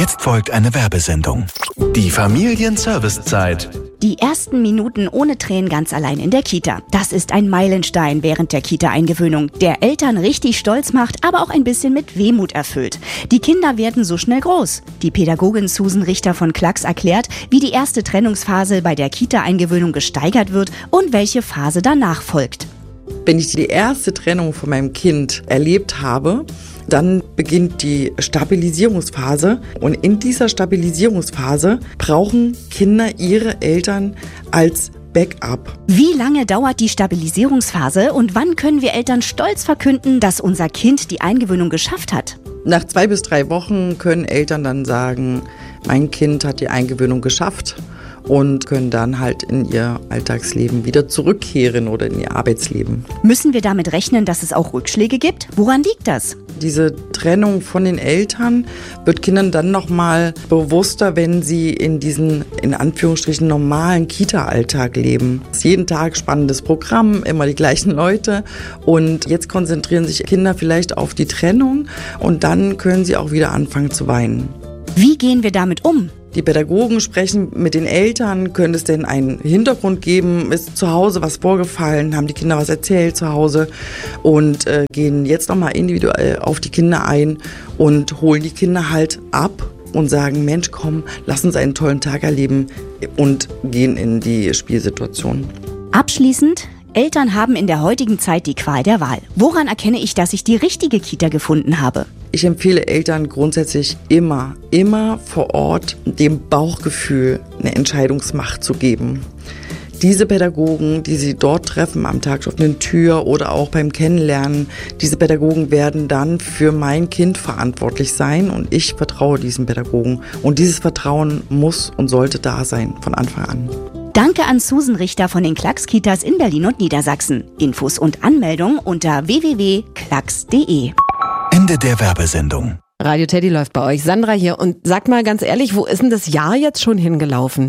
Jetzt folgt eine Werbesendung. Die Familienservicezeit. Die ersten Minuten ohne Tränen ganz allein in der Kita. Das ist ein Meilenstein während der Kita-Eingewöhnung, der Eltern richtig stolz macht, aber auch ein bisschen mit Wehmut erfüllt. Die Kinder werden so schnell groß. Die Pädagogin Susan Richter von Klacks erklärt, wie die erste Trennungsphase bei der Kita-Eingewöhnung gesteigert wird und welche Phase danach folgt. Wenn ich die erste Trennung von meinem Kind erlebt habe, dann beginnt die Stabilisierungsphase. Und in dieser Stabilisierungsphase brauchen Kinder ihre Eltern als Backup. Wie lange dauert die Stabilisierungsphase und wann können wir Eltern stolz verkünden, dass unser Kind die Eingewöhnung geschafft hat? Nach 2 bis 3 Wochen können Eltern dann sagen, mein Kind hat die Eingewöhnung geschafft. Und können dann halt in ihr Alltagsleben wieder zurückkehren oder in ihr Arbeitsleben. Müssen wir damit rechnen, dass es auch Rückschläge gibt? Woran liegt das? Diese Trennung von den Eltern wird Kindern dann nochmal bewusster, wenn sie in diesen, in Anführungsstrichen, normalen Kita-Alltag leben. Es ist jeden Tag spannendes Programm, immer die gleichen Leute. Und jetzt konzentrieren sich Kinder vielleicht auf die Trennung und dann können sie auch wieder anfangen zu weinen. Wie gehen wir damit um? Die Pädagogen sprechen mit den Eltern, könnte es denn einen Hintergrund geben, ist zu Hause was vorgefallen, haben die Kinder was erzählt zu Hause und gehen jetzt nochmal individuell auf die Kinder ein und holen die Kinder halt ab und sagen, Mensch, komm, lass uns einen tollen Tag erleben und gehen in die Spielsituation. Abschließend, Eltern haben in der heutigen Zeit die Qual der Wahl. Woran erkenne ich, dass ich die richtige Kita gefunden habe? Ich empfehle Eltern grundsätzlich immer vor Ort dem Bauchgefühl eine Entscheidungsmacht zu geben. Diese Pädagogen, die sie dort treffen am Tag auf einer Tür oder auch beim Kennenlernen, diese Pädagogen werden dann für mein Kind verantwortlich sein und ich vertraue diesen Pädagogen. Und dieses Vertrauen muss und sollte da sein von Anfang an. Danke an Susan Richter von den Klacks Kitas in Berlin und Niedersachsen. Infos und Anmeldung unter www.klacks.de. Ende der Werbesendung. Radio Teddy läuft bei euch. Sandra hier. Und sag mal ganz ehrlich, wo ist denn das Jahr jetzt schon hingelaufen?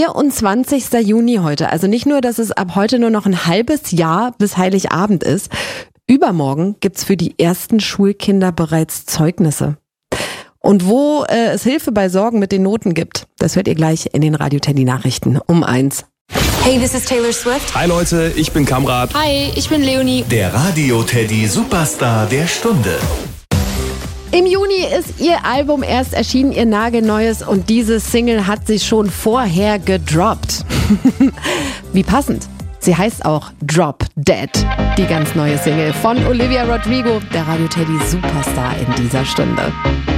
24. Juni heute. Also nicht nur, dass es ab heute nur noch ein halbes Jahr bis Heiligabend ist. Übermorgen gibt's für die ersten Schulkinder bereits Zeugnisse. Und wo es Hilfe bei Sorgen mit den Noten gibt, das hört ihr gleich in den Radio Teddy Nachrichten um 1. Hey, this is Taylor Swift. Hi Leute, ich bin Kamrat. Hi, ich bin Leonie. Der Radio Teddy Superstar der Stunde. Im Juni ist ihr Album erst erschienen, ihr nagelneues, und diese Single hat sie schon vorher gedroppt. Wie passend. Sie heißt auch Drop Dead, die ganz neue Single von Olivia Rodrigo, der Radio Teddy Superstar in dieser Stunde.